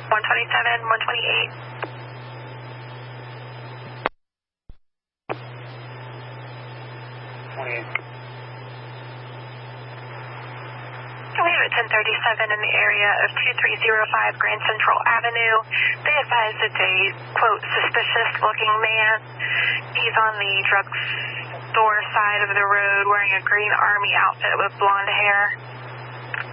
127, 128. We have a 1037 in the area of 2305 Grand Central Avenue. They advise it's a, quote, suspicious-looking man. He's on the drugstore side of the road wearing a green army outfit with blonde hair.